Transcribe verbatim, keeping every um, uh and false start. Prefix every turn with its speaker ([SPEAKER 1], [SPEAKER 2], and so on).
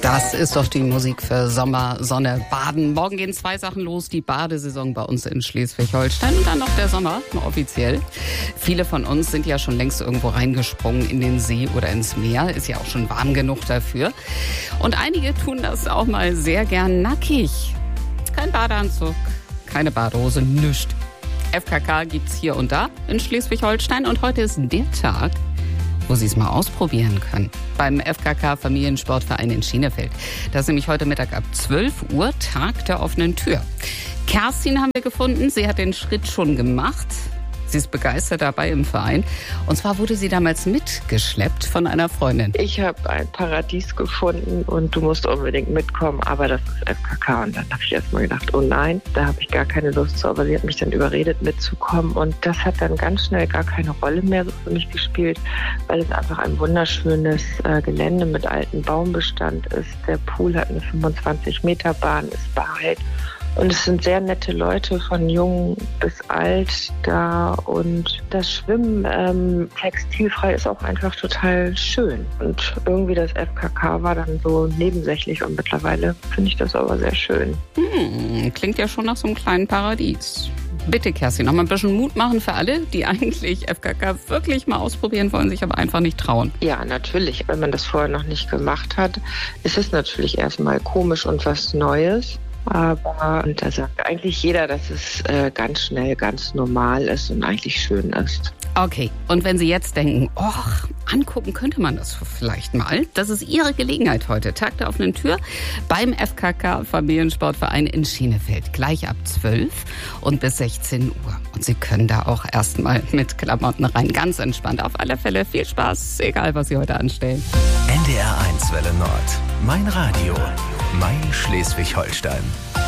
[SPEAKER 1] Das ist doch die Musik für Sommer, Sonne, Baden. Morgen gehen zwei Sachen los. Die Badesaison bei uns in Schleswig-Holstein und dann noch der Sommer, offiziell. Viele von uns sind ja schon längst irgendwo reingesprungen in den See oder ins Meer. Ist ja auch schon warm genug dafür. Und einige tun das auch mal sehr gern nackig. Kein Badeanzug, keine Badehose, nichts. F K K gibt's hier und da in Schleswig-Holstein und heute ist der Tag, wo Sie es mal ausprobieren können. Beim F K K Familiensportverein in Schinefeld. Das ist nämlich heute Mittag ab zwölf Uhr Tag der offenen Tür. Kerstin haben wir gefunden. Sie hat den Schritt schon gemacht. Sie ist begeistert dabei im Verein. Und zwar wurde sie damals mitgeschleppt von einer Freundin.
[SPEAKER 2] Ich habe ein Paradies gefunden und du musst unbedingt mitkommen, aber das ist F K K. Und dann habe ich erst mal gedacht, oh nein, da habe ich gar keine Lust zu. Aber sie hat mich dann überredet, mitzukommen. Und das hat dann ganz schnell gar keine Rolle mehr so für mich gespielt, weil es einfach ein wunderschönes äh, Gelände mit altem Baumbestand ist. Der Pool hat eine fünfundzwanzig Meter Bahn, ist beheilt. Und es sind sehr nette Leute, von jung bis alt da. Und das Schwimmen ähm, textilfrei ist auch einfach total schön. Und irgendwie das F K K war dann so nebensächlich. Und mittlerweile finde ich das aber sehr schön.
[SPEAKER 1] Hm, klingt ja schon nach so einem kleinen Paradies. Bitte, Kerstin, noch mal ein bisschen Mut machen für alle, die eigentlich F K K wirklich mal ausprobieren wollen, sich aber einfach nicht trauen.
[SPEAKER 2] Ja, natürlich. Wenn man das vorher noch nicht gemacht hat, ist es natürlich erstmal komisch und was Neues. Aber und da sagt eigentlich jeder, dass es äh, ganz schnell, ganz normal ist und eigentlich schön ist.
[SPEAKER 1] Okay, und wenn Sie jetzt denken, och, angucken könnte man das vielleicht mal, das ist Ihre Gelegenheit heute. Tag der offenen Tür beim F K K Familiensportverein in Schinefeld. Gleich ab zwölf und bis sechzehn Uhr. Und Sie können da auch erstmal mit Klamotten rein. Ganz entspannt. Auf alle Fälle viel Spaß, egal was Sie heute anstellen.
[SPEAKER 3] N D R eins Welle Nord. Mein Radio. Mein Schleswig-Holstein.